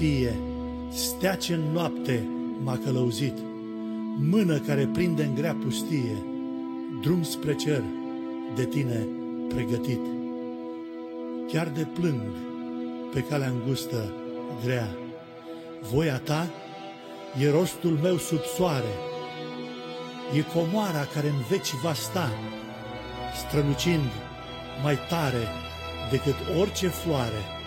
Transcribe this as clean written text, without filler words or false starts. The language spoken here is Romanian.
pustie, stea ce în noapte m-a călăuzit, mână care prinde în grea pustie, drum spre cer de tine pregătit. Chiar de plâng pe calea îngustă grea, voia ta e rostul meu sub soare, e comoara care în veci va sta, strălucind mai tare decât orice floare.